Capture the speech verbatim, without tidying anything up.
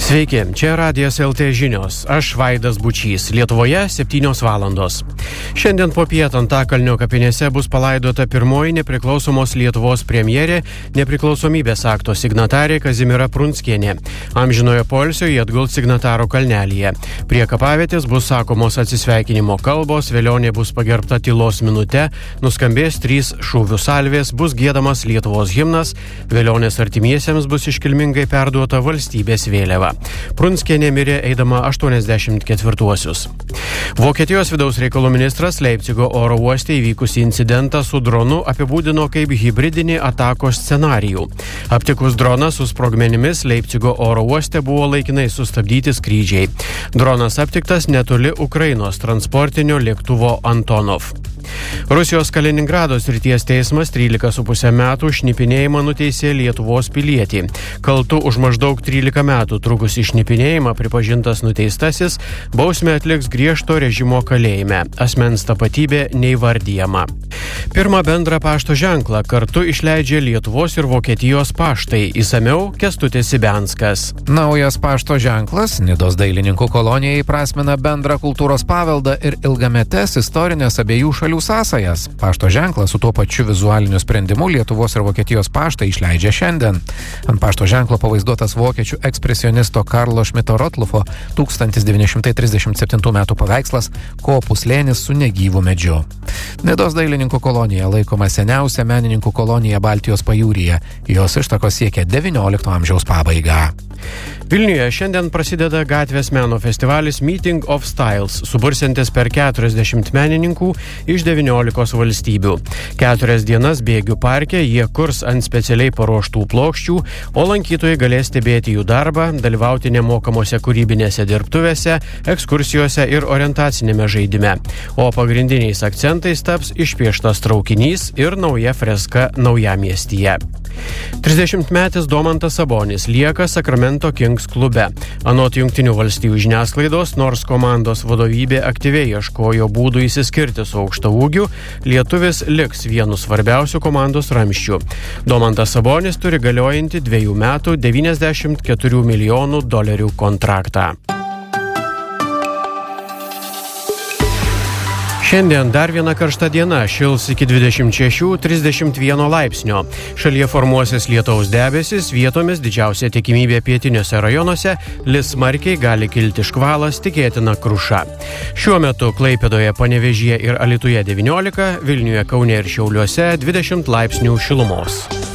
Sveiki, čia Radijas L T žinios. Aš Vaidas Bučys. Lietuvoje septynios valandos. Šiandien popiet Antakalnio kapinėse bus palaidota pirmoji nepriklausomos Lietuvos premjerė, nepriklausomybės akto signatarė Kazimiera Prunskienė. Amžinojo poilsio jie atguls signataro kalnelyje. Prie kapavietės bus sakomos atsisveikinimo kalbos, vėlionė bus pagerbta tylos minute, nuskambės trys šūvių salvės, bus giedamas Lietuvos himnas, vėlionės artimiesiems bus iškilmingai perduota valstybės vėliava. Prunskienė mirė eidama aštuoniasdešimt ketvirtuosius. Vokietijos vidaus reikalų ministras Leipcigo oro uoste įvykusį incidentą su dronu apibūdino kaip hibridinį atakos scenarijų. Aptikus droną su sprogmenimis Leipcigo oro uoste buvo laikinai sustabdyti skrydžiai. Dronas aptiktas netoli Ukrainos transportinio lėktuvo Antonov. Rusijos Kaliningrado srities teismas trylika su puse metų šnipinėjimą nuteisė Lietuvos pilietį. Kaltu už maždaug trylika metų trukusį šnipinėjimą pripažintas nuteistasis bausmę atliks griežto režimo kalėjime. Asmens tapatybė neįvardyjama. Pirmą bendrą pašto ženklą kartu išleidžia Lietuvos ir Vokietijos paštai. Įsamiau Kęstutis Ibenskas. Naujas pašto ženklas Nidos dailininkų kolonija įprasmina bendrą kultūros paveldą ir ilgametes istorinės abiejų šalių sąsajas. Pašto ženklas su tuo pačiu vizualiniu sprendimu Lietuvos ir Vokietijos paštai išleidžia šiandien. Ant pašto ženklo pavaizduotas vokiečių ekspresionisto Karlo Šmito Rotlufo tūkstantis devyni šimtai trisdešimt septintų metų paveikslas Kopų slėnis su negyvu medžiu. Nidos dailininkų kolonija laikoma seniausia menininkų kolonija Baltijos pajūryje. Jos ištakos siekia devyniolikto amžiaus pabaigą. Vilniuje šiandien prasideda gatvės meno festivalis Meeting of Styles, subursiantis per keturiasdešimt menininkų iš devyniolikos valstybių. Keturias dienas bėgių parke jie kurs ant specialiai paruoštų plokščių, o lankytojai galės stebėti jų darbą, dalyvauti nemokamose kūrybinėse dirbtuvėse, ekskursijose ir orientacinėme žaidime. O pagrindiniais akcentais taps išpieštas traukinys ir nauja freska Naujamiestyje. trisdešimtmetis Domantas Sabonis lieka Sacramento Kings klube. Anot Jungtinių valstijų žiniasklaidos, nors komandos vadovybė aktyviai ieškojo būdų įsiskirti su aukštaūgiu, lietuvis liks vienu svarbiausių komandos ramsčių. Domantas Sabonis turi galiojantį dviejų metų devyniasdešimt keturių milijonų dolerių kontraktą. Šiandien dar viena karšta diena, šils iki dvidešimt šešių trisdešimt vieno laipsnio. Šalyje formuosis lietaus debesis, vietomis didžiausia tikimybė pietiniuose rajonuose, lis smarkiai gali kilti škvalas, tikėtina kruša. Šiuo metu Klaipėdoje, Panevėžyje ir Alytuje devyniolika, Vilniuje, Kaune ir Šiauliuose dvidešimt laipsnių šilumos.